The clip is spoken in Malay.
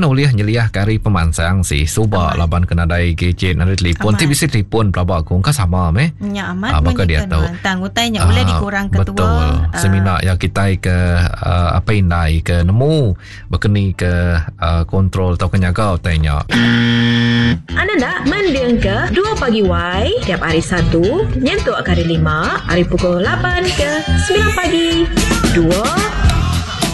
uliah nyeliah kari pemansang si Suba laban kenadai gadget nari telefon. Ti bisi telefon pelabak aku. Kan sama meh. Ya amat. Maka dia tahu. Tangutainya boleh dikurang ketua. Betul. Seminar yang kita ke apa indai ke nemu. Berkeni ke kontrol atau kenyagau tanya. Anda nak mendengar ke 2 pagi Y tiap hari 1 nyentuh kali 5 hari pukul 8 ke 9 pagi 2